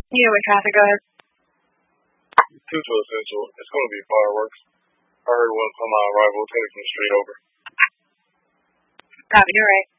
Yeah, with traffic, go ahead. Tutu's Essential. It's going to be fireworks. I heard one from my rival taking straight over. Copy, you're right.